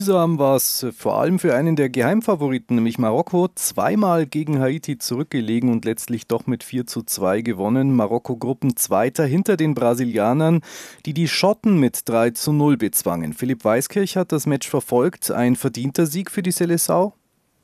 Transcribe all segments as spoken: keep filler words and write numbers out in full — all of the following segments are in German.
Mühsam war es vor allem für einen der Geheimfavoriten, nämlich Marokko, zweimal gegen Haiti zurückgelegen und letztlich doch mit vier zu zwei gewonnen. Marokko Gruppenzweiter hinter den Brasilianern, die die Schotten mit drei zu null bezwangen. Philipp Weiskirch hat das Match verfolgt. Ein verdienter Sieg für die Seleção?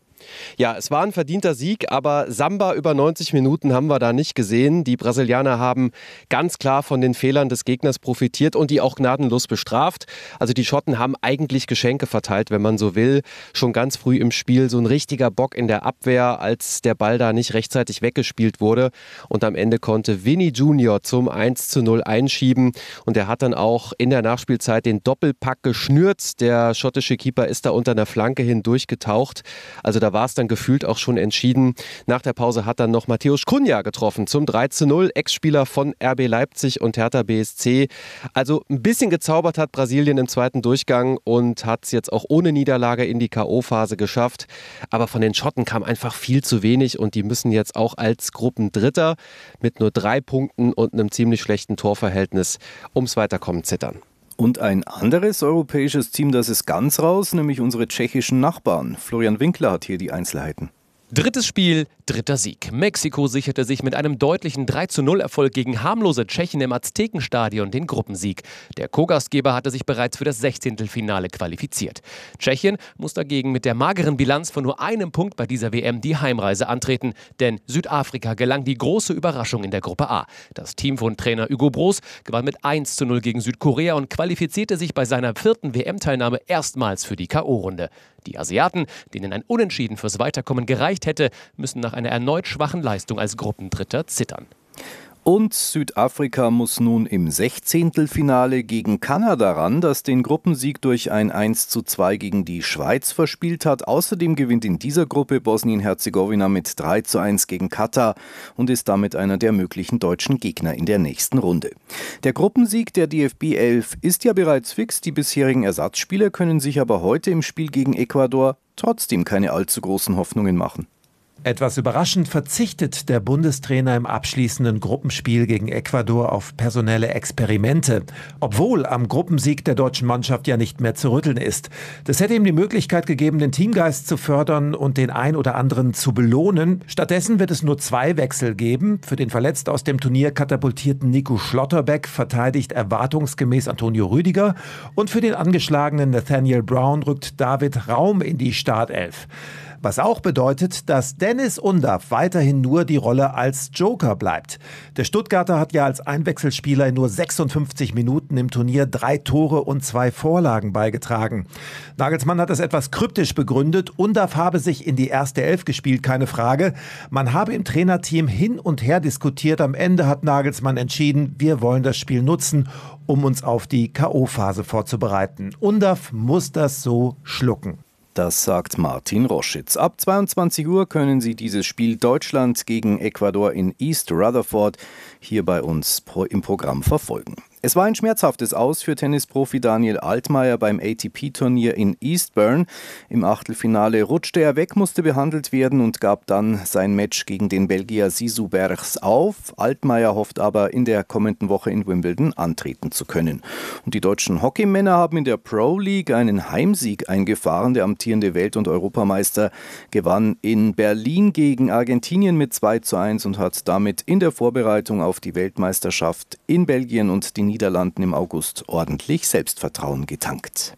Ja, es war ein verdienter Sieg, aber Samba über neunzig Minuten haben wir da nicht gesehen. Die Brasilianer haben ganz klar von den Fehlern des Gegners profitiert und die auch gnadenlos bestraft. Also die Schotten haben eigentlich Geschenke verteilt, wenn man so will. Schon ganz früh im Spiel so ein richtiger Bock in der Abwehr, als der Ball da nicht rechtzeitig weggespielt wurde. Und am Ende konnte Vini Junior zum eins zu null einschieben. Und er hat dann auch in der Nachspielzeit den Doppelpack geschnürt. Der schottische Keeper ist da unter einer Flanke hindurchgetaucht. Also da Da war es dann gefühlt auch schon entschieden. Nach der Pause hat dann noch Mateusz Cunha getroffen zum drei zu null, Ex-Spieler von R B Leipzig und Hertha B S C. Also ein bisschen gezaubert hat Brasilien im zweiten Durchgang und hat es jetzt auch ohne Niederlage in die K O-Phase geschafft. Aber von den Schotten kam einfach viel zu wenig und die müssen jetzt auch als Gruppendritter mit nur drei Punkten und einem ziemlich schlechten Torverhältnis ums Weiterkommen zittern. Und ein anderes europäisches Team, das ist ganz raus, nämlich unsere tschechischen Nachbarn. Florian Winkler hat hier die Einzelheiten. Drittes Spiel, dritter Sieg. Mexiko sicherte sich mit einem deutlichen drei zu null Erfolg gegen harmlose Tschechen im Aztekenstadion den Gruppensieg. Der Co-Gastgeber hatte sich bereits für das Sechzehntelfinale qualifiziert. Tschechien muss dagegen mit der mageren Bilanz von nur einem Punkt bei dieser W M die Heimreise antreten, denn Südafrika gelang die große Überraschung in der Gruppe A. Das Team von Trainer Hugo Broos gewann mit eins zu null gegen Südkorea und qualifizierte sich bei seiner vierten W M-Teilnahme erstmals für die K O-Runde. Die Asiaten, denen ein Unentschieden fürs Weiterkommen gereicht hätte, müssen nach einer erneut schwachen Leistung als Gruppendritter zittern. Und Südafrika muss nun im Sechzehntelfinale gegen Kanada ran, das den Gruppensieg durch ein eins zu zwei gegen die Schweiz verspielt hat. Außerdem gewinnt in dieser Gruppe Bosnien-Herzegowina mit drei zu eins gegen Katar und ist damit einer der möglichen deutschen Gegner in der nächsten Runde. Der Gruppensieg der D F B elf ist ja bereits fix. Die bisherigen Ersatzspieler können sich aber heute im Spiel gegen Ecuador trotzdem keine allzu großen Hoffnungen machen. Etwas überraschend verzichtet der Bundestrainer im abschließenden Gruppenspiel gegen Ecuador auf personelle Experimente, obwohl am Gruppensieg der deutschen Mannschaft ja nicht mehr zu rütteln ist. Das hätte ihm die Möglichkeit gegeben, den Teamgeist zu fördern und den ein oder anderen zu belohnen. Stattdessen wird es nur zwei Wechsel geben. Für den verletzt aus dem Turnier katapultierten Nico Schlotterbeck verteidigt erwartungsgemäß Antonio Rüdiger und für den angeschlagenen Nathaniel Brown rückt David Raum in die Startelf. Was auch bedeutet, dass Dennis Undav weiterhin nur die Rolle als Joker bleibt. Der Stuttgarter hat ja als Einwechselspieler in nur sechsundfünfzig Minuten im Turnier drei Tore und zwei Vorlagen beigetragen. Nagelsmann hat das etwas kryptisch begründet. Undav habe sich in die erste Elf gespielt, keine Frage. Man habe im Trainerteam hin und her diskutiert. Am Ende hat Nagelsmann entschieden, wir wollen das Spiel nutzen, um uns auf die K O-Phase vorzubereiten. Undav muss das so schlucken. Das sagt Martin Roschitz. Ab zweiundzwanzig Uhr können Sie dieses Spiel Deutschland gegen Ecuador in East Rutherford hier bei uns im Programm verfolgen. Es war ein schmerzhaftes Aus für Tennisprofi Daniel Altmaier beim A T P-Turnier in Eastbourne. Im Achtelfinale rutschte er weg, musste behandelt werden und gab dann sein Match gegen den Belgier Zizou Bergs auf. Altmaier hofft aber, in der kommenden Woche in Wimbledon antreten zu können. Und die deutschen Hockeymänner haben in der Pro League einen Heimsieg eingefahren. Der amtierende Welt- und Europameister gewann in Berlin gegen Argentinien mit zwei zu eins und hat damit in der Vorbereitung auf die Weltmeisterschaft in Belgien und die Niederlanden im August ordentlich Selbstvertrauen getankt.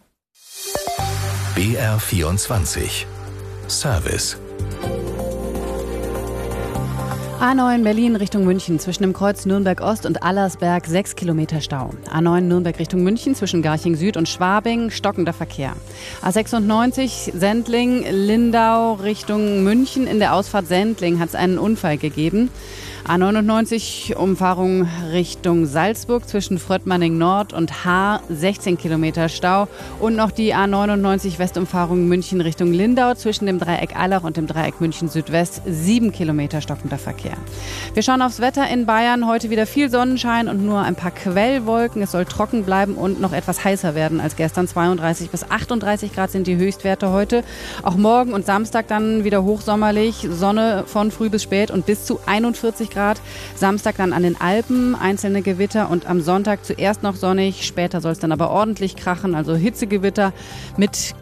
B R vierundzwanzig Service. A neun Berlin Richtung München zwischen dem Kreuz Nürnberg Ost und Allersberg sechs Kilometer Stau. A neun Nürnberg Richtung München zwischen Garching Süd und Schwabing stockender Verkehr. A sechsundneunzig Sendling Lindau Richtung München. In der Ausfahrt Sendling hat es einen Unfall gegeben. A neunundneunzig Umfahrung Richtung Salzburg zwischen Fröttmanning Nord und Haar sechzehn Kilometer Stau und noch die A neunundneunzig Westumfahrung München Richtung Lindau zwischen dem Dreieck Allach und dem Dreieck München Südwest sieben Kilometer stockender Verkehr. Wir schauen aufs Wetter in Bayern. Heute wieder viel Sonnenschein und nur ein paar Quellwolken. Es soll trocken bleiben und noch etwas heißer werden als gestern. zweiunddreißig bis achtunddreißig Grad sind die Höchstwerte heute. Auch morgen und Samstag dann wieder hochsommerlich. Sonne von früh bis spät und bis zu einundvierzig Grad. Samstag dann an den Alpen einzelne Gewitter und am Sonntag zuerst noch sonnig. Später soll es dann aber ordentlich krachen, also Hitzegewitter mit